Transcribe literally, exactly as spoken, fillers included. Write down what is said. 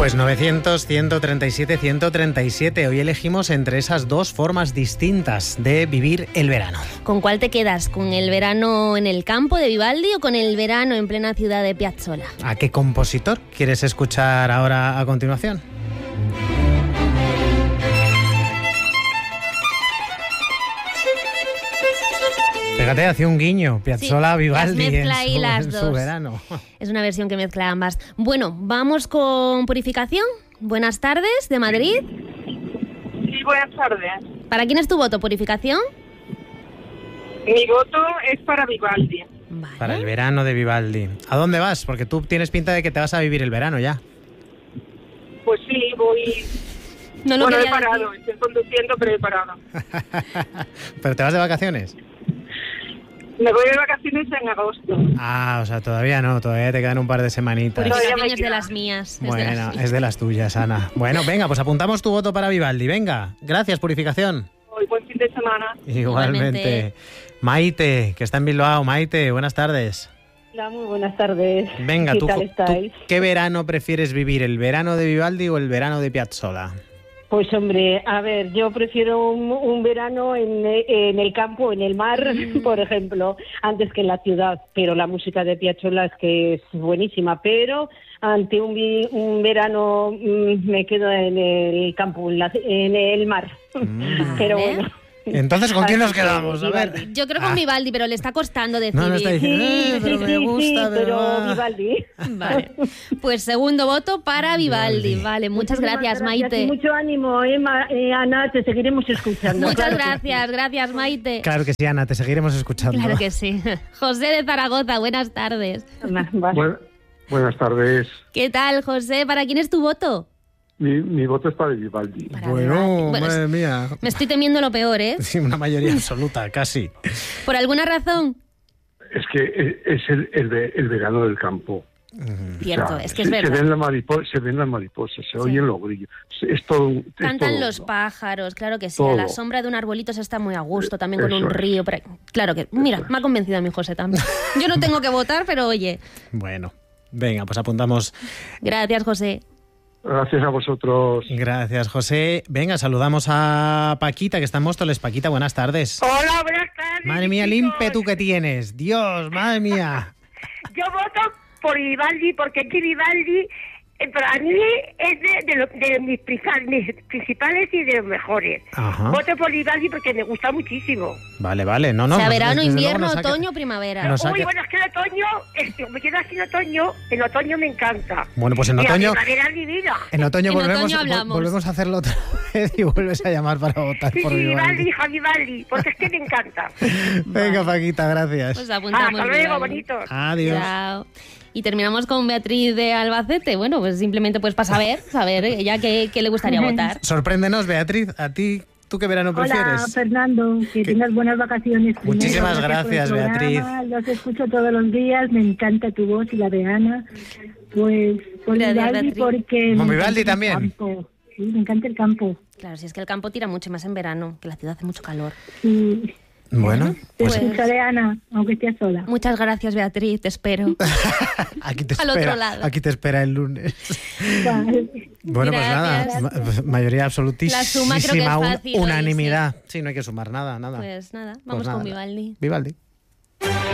Pues novecientos, ciento treinta y siete, ciento treinta y siete. Hoy elegimos entre esas dos formas distintas de vivir el verano. ¿Con cuál te quedas? ¿Con el verano en el campo de Vivaldi o con el verano en plena ciudad de Piazzolla? ¿A qué compositor quieres escuchar ahora a continuación? Fíjate, hacía un guiño, Piazzolla, sí, Vivaldi en, mezcla ahí su, las en dos. su verano. Es una versión que mezcla ambas. Bueno, vamos con Purificación. Buenas tardes, de Madrid. Sí, buenas tardes. ¿Para quién es tu voto, Purificación? Mi voto es para Vivaldi. Vale. Para el verano de Vivaldi. ¿A dónde vas? Porque tú tienes pinta de que te vas a vivir el verano ya. Pues sí, voy... No lo bueno, he quería parado, decir. estoy conduciendo, pero he parado. ¿Pero te vas de vacaciones? Me voy de vacaciones en agosto. Ah, o sea, todavía no, todavía te quedan un par de semanitas. Purificación Todavía me es de queda. las mías. es de Bueno, las mías. es de las tuyas, Ana. Bueno, venga, pues apuntamos tu voto para Vivaldi. Venga, gracias, Purificación. Hoy buen fin de semana. Igualmente. Igualmente. Maite, que está en Bilbao. Maite, buenas tardes. Hola, muy buenas tardes. Venga, ¿Qué ¿tú, tal tú estáis? qué verano prefieres vivir? ¿El verano de Vivaldi o el verano de Piazzolla? Pues hombre, a ver, yo prefiero un, un verano en, en el campo, en el mar, por ejemplo, antes que en la ciudad. Pero la música de Piazzolla es que es buenísima. Pero ante un, vi- un verano mm, me quedo en el campo, en, la- en el mar. Mm. Pero Vale. bueno. Entonces, ¿con quién Así nos que, quedamos? A ver. Vivaldi. Yo creo con Ah. Vivaldi, pero le está costando decidir. No, no está diciendo, eh, pero me gusta, sí, pero ah. Vivaldi. Vale. Pues segundo voto para Vivaldi. Vivaldi. Vale, muchas Muchísimas gracias, y Maite. mucho ánimo, eh, Ma- eh, Ana, te seguiremos escuchando. Muchas claro que sí. gracias, gracias, Maite. Claro que sí, Ana, te seguiremos escuchando. Claro que sí. José de Zaragoza, buenas tardes. Vale. Buen- buenas tardes. ¿Qué tal, José? ¿Para quién es tu voto? Mi, mi voto es para Vivaldi. Para Bueno, Vivaldi. Bueno, madre mía. Me estoy temiendo lo peor, ¿eh? Sí, una mayoría absoluta, casi. ¿Por alguna razón? Es que es- es el, el, ve- el verano del campo. Cierto, O sea, es que es se, se verdad. ven las mariposas, se ven las mariposas, se oyen los grillos. Es todo. un- es Cantan todo los uno. pájaros, claro que sí. A la Todo. sombra de un arbolito se está muy a gusto, también con Eso un es. río. por ahí. Claro que, mira, me ha convencido a mi José también. Yo no tengo que votar, pero oye, Bueno, venga, pues apuntamos. gracias, José. Gracias a vosotros. Gracias, José. Venga, saludamos a Paquita, que está en Móstoles. Paquita, buenas tardes. Hola, buenas tardes. Madre mía, el chicos. ímpetu que tienes. Dios, madre mía. Yo voto por Vivaldi porque es que Vivaldi eh, para mí es de, de, lo- de mis, principal- mis principales y de los mejores. Ajá. Voto por Vivaldi porque me gusta muchísimo. Vale, vale. No, no. o sea, pues, verano, desde luego invierno, nos saca- otoño, primavera. Nos saca- Uy, bueno, es que el otoño, es que me quedo así en otoño, en otoño me encanta. Bueno, pues en Y la otoño, primavera es mi vida. en otoño En volvemos, otoño vol- hablamos. volvemos a hacerlo otra vez y vuelves a llamar para votar Sí, por sí, Vivaldi, Vivaldi. hija Vivaldi, porque es que me encanta. Venga, Paquita, gracias. Pues apuntamos. Hasta luego, Vivaldi. bonitos. Adiós. Chao. Y terminamos con Beatriz de Albacete. Bueno, pues simplemente pues para saber, saber ella qué, qué le gustaría votar. Sorpréndenos, Beatriz. ¿A ti, tú qué verano Hola, prefieres? Fernando, que ¿Qué? tengas buenas vacaciones. primero. Muchísimas por el gracias, programa, Beatriz. Los escucho todos los días, me encanta tu voz y la de Ana. Pues por Gracias, Vivaldi Beatriz. porque... ¿Con me Vivaldi encanta el también? campo. Sí, me encanta el campo. Claro, si es que el campo tira mucho más en verano, que la ciudad hace mucho calor. Y Bueno, te pues escucharé, Ana, aunque estés sola. Muchas gracias, Beatriz, te espero. aquí te Al espera, otro lado. aquí te espera el lunes. Vale. Bueno, Gracias. pues nada, ma- mayoría absolutísima, La suma creo que es un- fácil, unanimidad. Sí, no hay que sumar nada, nada. Pues nada, Pues vamos nada. con Vivaldi. Vivaldi.